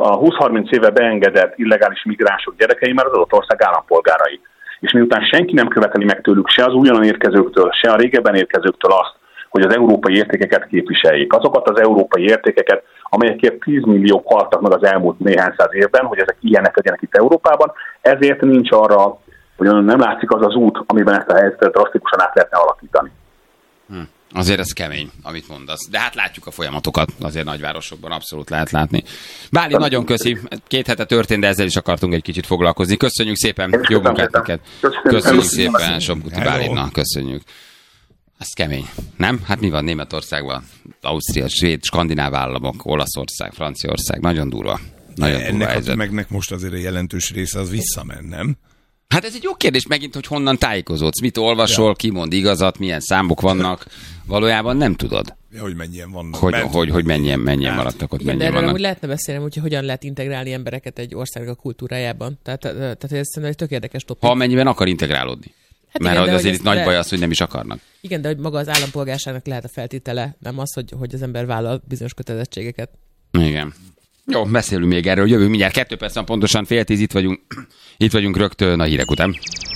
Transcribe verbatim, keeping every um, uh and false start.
a húsz-harminc éve beengedett illegális migránsok gyerekei már az adott ország állampolgárai. És miután senki nem követeli meg tőlük se az újonnan érkezőktől, se a régebben érkezőktől azt, hogy az európai értékeket képviseljék. Azokat az európai értékeket, amelyekért tíz milliók haltak meg az elmúlt néhány száz évben, hogy ezek ilyenek legyenek itt Európában, ezért nincs arra, hogy nem látszik az az út, amiben ezt a helyzetet drasztikusan át lehetne alakítani. Hm. Azért ez kemény, amit mondasz. De hát látjuk a folyamatokat, azért nagyvárosokban abszolút lehet látni. Bálint, nagyon köszi. Két hete történt, de ezzel is akartunk egy kicsit foglalkozni. Köszönjük szépen, jó munkát neked. Köszönjük szépen, Somkuti Bálintnak, köszönjük. Ez kemény, nem? Hát mi van Németországban? Ausztria, Svéd, skandináv államok, Olaszország, Franciaország, nagyon durva. Nagyon durva ennek helyzet. a megnek most azért a jelentős része az visszamen, nem? Hát ez egy jó kérdés megint, hogy honnan tájékozódsz, mit olvasol, ja. Ki mond igazat, milyen számok vannak. Valójában nem tudod. Ja, hogy mennyien vannak. Hogy, hogy, hogy mennyien, mennyien hát. maradtak ott, igen, mennyien de erről vannak. úgy lehetne beszélni, hogy hogyan lehet integrálni embereket egy országnak a kultúrájában. Tehát, tehát ez szerintem egy tök érdekes topik. Ha amennyiben akar integrálódni. Hát mert igen, azért itt nagy le... baj az, hogy nem is akarnak. Igen, de hogy maga az állampolgárságnak lehet a feltétele, nem az, hogy, hogy az ember vállal bizonyos kötelezettségeket. Igen. Jó, beszélünk még erről, jövünk mindjárt kettő perc, pontosan fél tíz, itt vagyunk, itt vagyunk rögtön a hírek után.